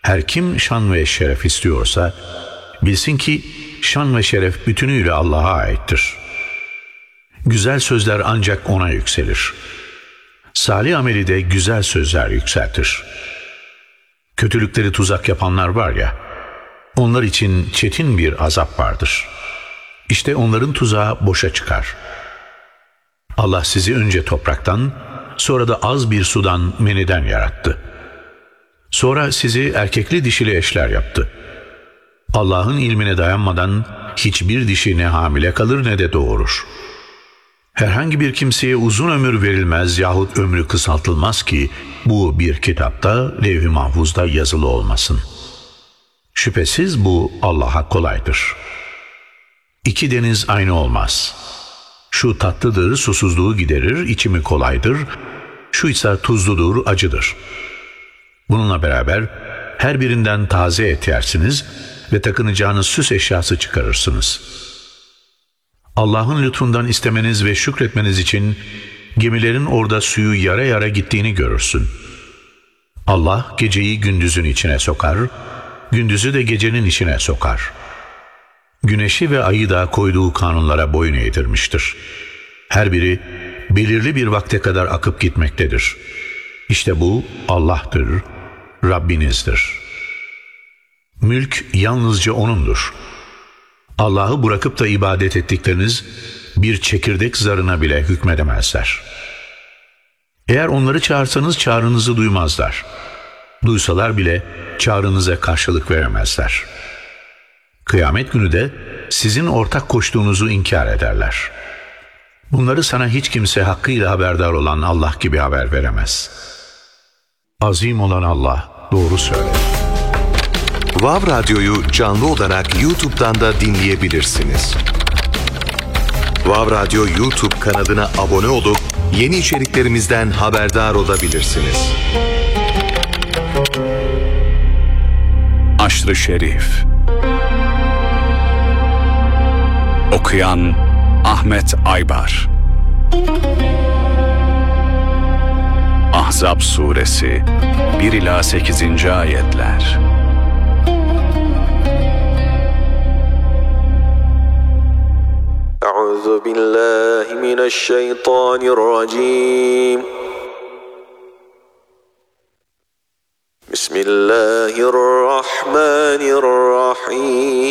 Her kim şan ve şeref istiyorsa bilsin ki şan ve şeref bütünüyle Allah'a aittir. Güzel sözler ancak ona yükselir. Salih ameli de güzel sözler yükseltir. Kötülükleri tuzak yapanlar var ya, onlar için çetin bir azap vardır. İşte onların tuzağı boşa çıkar. Allah sizi önce topraktan, sonra da az bir sudan, meniden yarattı. Sonra sizi erkekli dişili eşler yaptı. Allah'ın ilmine dayanmadan hiçbir dişi ne hamile kalır ne de doğurur. Herhangi bir kimseye uzun ömür verilmez yahut ömrü kısaltılmaz ki bu bir kitapta, levh-i mahfuzda yazılı olmasın. Şüphesiz bu Allah'a kolaydır. İki deniz aynı olmaz. Şu tatlıdır, susuzluğu giderir, içimi kolaydır. Şu ise tuzludur, acıdır. Bununla beraber her birinden taze et yersiniz ve takınacağınız süs eşyası çıkarırsınız. Allah'ın lütfundan istemeniz ve şükretmeniz için gemilerin orada suyu yara yara gittiğini görürsün. Allah geceyi gündüzün içine sokar, gündüzü de gecenin içine sokar. Güneşi ve ayı da koyduğu kanunlara boyun eğdirmiştir. Her biri belirli bir vakte kadar akıp gitmektedir. İşte bu Allah'tır, Rabbinizdir. Mülk yalnızca O'nundur. Allah'ı bırakıp da ibadet ettikleriniz bir çekirdek zarına bile hükmedemezler. Eğer onları çağırsanız çağrınızı duymazlar. Duysalar bile çağrınıza karşılık veremezler. Kıyamet günü de sizin ortak koştuğunuzu inkar ederler. Bunları sana hiç kimse hakkıyla haberdar olan Allah gibi haber veremez. Azim olan Allah doğru söyler. Vav Radyo'yu canlı olarak YouTube'dan da dinleyebilirsiniz. Vav Radyo YouTube kanalına abone olup yeni içeriklerimizden haberdar olabilirsiniz. Aşr-ı Şerif. Okuyan Ahmet Aybar. Ahzab Suresi 1-8. ayetler. Euzu billahi mineşşeytanirracim. Bismillahirrahmanirrahim.